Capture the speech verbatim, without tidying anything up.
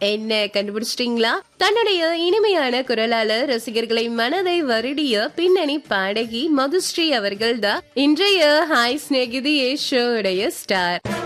என்ன கண்டுபிடிச்சிட்டீங்களா? தன்னுடைய இனிமையான குரலால ரசிகர்களை மனதை வருடிய பின்னணி பாடகி மதுஸ்ரீ அவர்கள் தான் இன்றைய ஹாய் சிநேகிதியே ஷோ உடைய ஸ்டார்.